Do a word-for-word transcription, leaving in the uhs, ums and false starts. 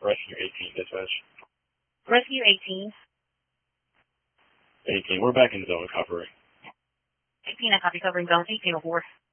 Rescue eighteen, dispatch. Rescue eighteen. eighteen, we're back in zone covering. eighteen, I copy, covering zone eighteen oh four.